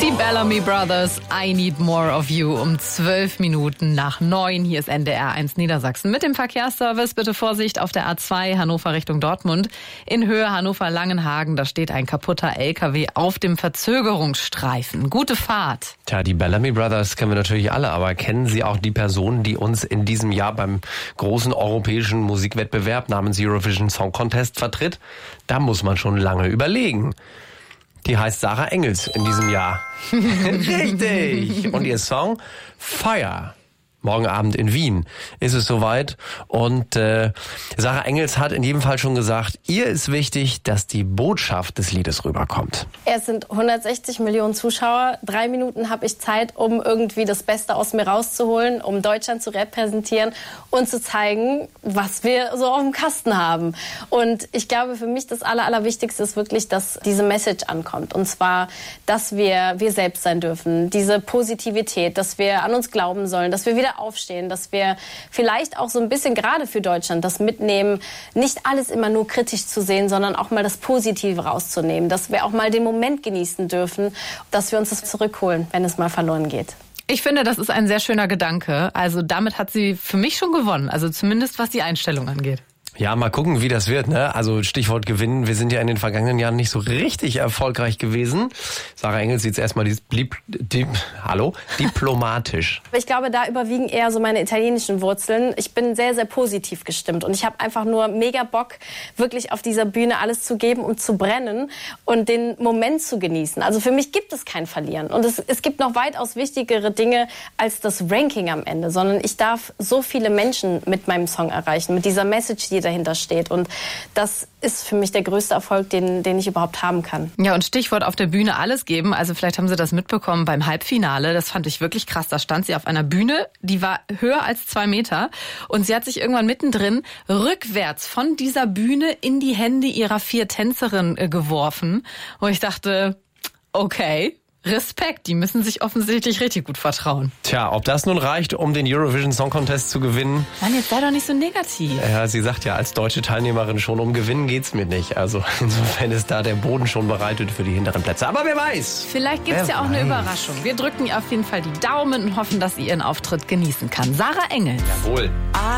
Die Bellamy Brothers, I Need More of You, um 12 Minuten nach 9. Hier ist NDR 1 Niedersachsen. Mit dem Verkehrsservice bitte Vorsicht auf der A2 Hannover Richtung Dortmund. In Höhe Hannover-Langenhagen, da steht ein kaputter LKW auf dem Verzögerungsstreifen. Gute Fahrt. Tja, die Bellamy Brothers kennen wir natürlich alle, aber kennen Sie auch die Person, die uns in diesem Jahr beim großen europäischen Musikwettbewerb namens Eurovision Song Contest vertritt? Da muss man schon lange überlegen. Die heißt Sarah Engels in diesem Jahr. Richtig! Und ihr Song Fire. Morgen Abend in Wien ist es soweit. Und Sarah Engels hat in jedem Fall schon gesagt, ihr ist wichtig, dass die Botschaft des Liedes rüberkommt. Es sind 160 Millionen Zuschauer. 3 Minuten habe ich Zeit, um irgendwie das Beste aus mir rauszuholen, um Deutschland zu repräsentieren und zu zeigen, was wir so auf dem Kasten haben. Und ich glaube, für mich das Allerwichtigste ist wirklich, dass diese Message ankommt. Und zwar, dass wir selbst sein dürfen. Diese Positivität, dass wir an uns glauben sollen, dass wir wieder aufstehen, dass wir vielleicht auch so ein bisschen gerade für Deutschland das mitnehmen, nicht alles immer nur kritisch zu sehen, sondern auch mal das Positive rauszunehmen, dass wir auch mal den Moment genießen dürfen, dass wir uns das zurückholen, wenn es mal verloren geht. Ich finde, das ist ein sehr schöner Gedanke. Also damit hat sie für mich schon gewonnen, also zumindest was die Einstellung angeht. Ja, mal gucken, wie das wird, ne? Also Stichwort gewinnen. Wir sind ja in den vergangenen Jahren nicht so richtig erfolgreich gewesen. Sarah Engels sieht es erstmal diplomatisch. Ich glaube, da überwiegen eher so meine italienischen Wurzeln. Ich bin sehr, sehr positiv gestimmt und ich habe einfach nur mega Bock, wirklich auf dieser Bühne alles zu geben und zu brennen und den Moment zu genießen. Also für mich gibt es kein Verlieren und es gibt noch weitaus wichtigere Dinge als das Ranking am Ende, sondern ich darf so viele Menschen mit meinem Song erreichen, mit dieser Message, die dahinter steht. Und das ist für mich der größte Erfolg, den ich überhaupt haben kann. Ja, und Stichwort auf der Bühne alles geben. Also vielleicht haben Sie das mitbekommen beim Halbfinale. Das fand ich wirklich krass. Da stand sie auf einer Bühne, die war höher als 2 Meter. Und sie hat sich irgendwann mittendrin rückwärts von dieser Bühne in die Hände ihrer 4 Tänzerinnen geworfen. Und ich dachte, okay, Respekt, die müssen sich offensichtlich richtig gut vertrauen. Tja, ob das nun reicht, um den Eurovision Song Contest zu gewinnen? Mann, jetzt sei doch nicht so negativ. Ja, sie sagt ja, als deutsche Teilnehmerin schon, um Gewinnen geht's mir nicht. Also insofern ist da der Boden schon bereitet für die hinteren Plätze. Aber wer weiß? Vielleicht gibt's ja auch eine Überraschung. Wir drücken ihr auf jeden Fall die Daumen und hoffen, dass sie ihren Auftritt genießen kann. Sarah Engels. Jawohl.